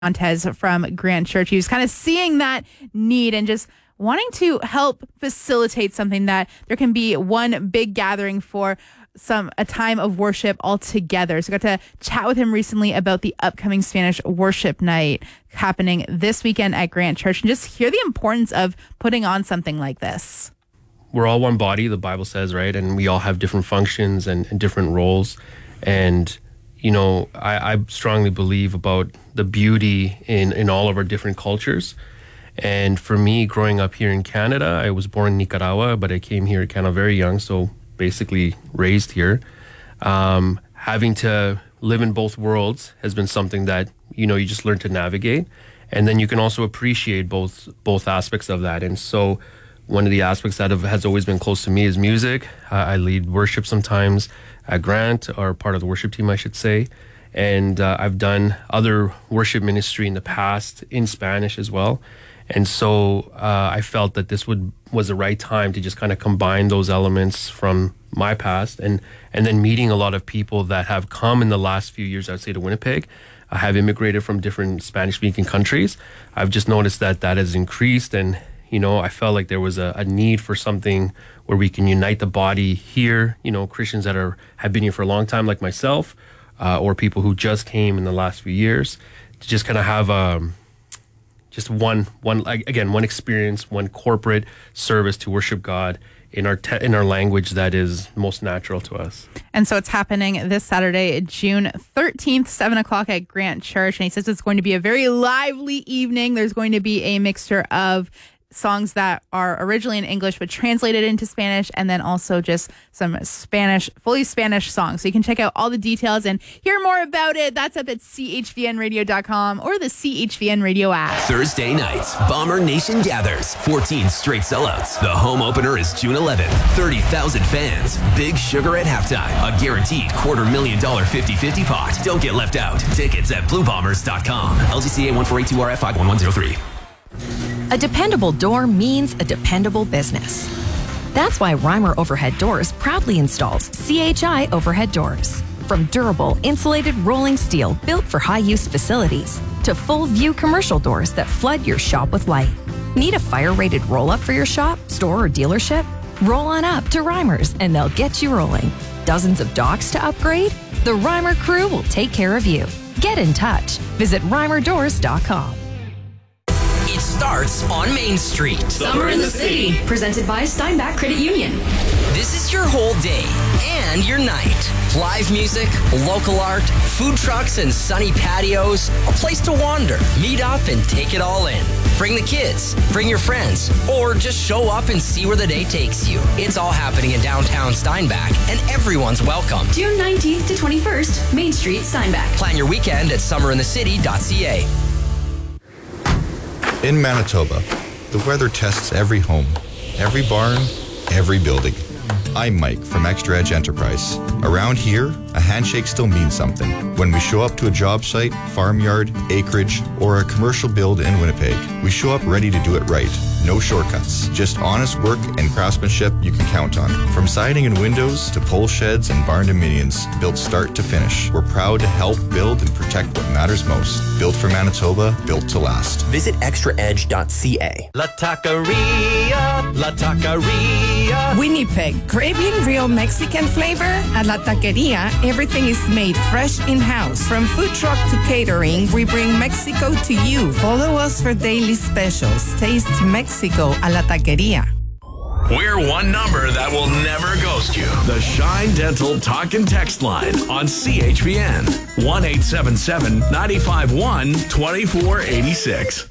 Montez from Grant Church. He was kind of seeing that need and just wanting to help facilitate something that there can be one big gathering for a time of worship all together. So I got to chat with him recently about the upcoming Spanish worship night happening this weekend at Grant Church and just hear the importance of putting on something like this. We're all one body, the Bible says, right? And we all have different functions and different roles. And I strongly believe about the beauty in all of our different cultures. And for me, growing up here in Canada, I was born in Nicaragua, but I came here kind of very young, so basically raised here. Having to live in both worlds has been something that, you just learn to navigate. And then you can also appreciate both aspects of that. And so one of the aspects that has always been close to me is music. I lead worship sometimes at Grant, or part of the worship team, I should say. And I've done other worship ministry in the past in Spanish as well. And so I felt that this was the right time to just kind of combine those elements from my past and then meeting a lot of people that have come in the last few years, I'd say, to Winnipeg. I have immigrated from different Spanish-speaking countries. I've just noticed that has increased, and I felt like there was a need for something where we can unite the body here, Christians that have been here for a long time, like myself, or people who just came in the last few years, to just kind of have just one experience, one corporate service to worship God in our language that is most natural to us. And so it's happening this Saturday, June 13th, 7 o'clock at Grant Church. And he says it's going to be a very lively evening. There's going to be a mixture of songs that are originally in English but translated into Spanish, and then also just some fully Spanish songs. So you can check out all the details and hear more about it. That's up at chvnradio.com or the CHVN Radio app. Thursday nights, Bomber Nation gathers. 14 straight sellouts. The home opener is June 11th. 30,000 fans. Big Sugar at halftime. A guaranteed $250,000 50-50 pot. Don't get left out. Tickets at bluebombers.com. LGCA 1482RF 51103. A dependable door means a dependable business. That's why Reimer Overhead Doors proudly installs CHI overhead doors. From durable, insulated rolling steel built for high-use facilities to full-view commercial doors that flood your shop with light. Need a fire-rated roll-up for your shop, store, or dealership? Roll on up to Reimer's and they'll get you rolling. Dozens of docks to upgrade? The Reimer crew will take care of you. Get in touch. Visit reimerdoors.com. It starts on Main Street. Summer in the City, presented by Steinbach Credit Union. This is your whole day and your night. Live music, local art, food trucks and sunny patios, a place to wander, meet up and take it all in. Bring the kids, bring your friends, or just show up and see where the day takes you. It's all happening in downtown Steinbach, and everyone's welcome. June 19th to 21st, Main Street, Steinbach. Plan your weekend at summerinthecity.ca. In Manitoba, the weather tests every home, every barn, every building. I'm Mike from Extra Edge Enterprise. Around here, a handshake still means something. When we show up to a job site, farmyard, acreage, or a commercial build in Winnipeg, we show up ready to do it right. No shortcuts, just honest work and craftsmanship you can count on. From siding and windows to pole sheds and barn dominions, built start to finish. We're proud to help build and protect what matters most. Built for Manitoba, built to last. Visit extraedge.ca. La Taqueria, La Taqueria. Winnipeg, craving real Mexican flavor? At La Taqueria, everything is made fresh in-house. From food truck to catering, we bring Mexico to you. Follow us for daily specials. Taste Mexico a La Taqueria. We're one number that will never ghost you. The Shine Dental Talk and Text line on CHVN. 1-877-951-2486.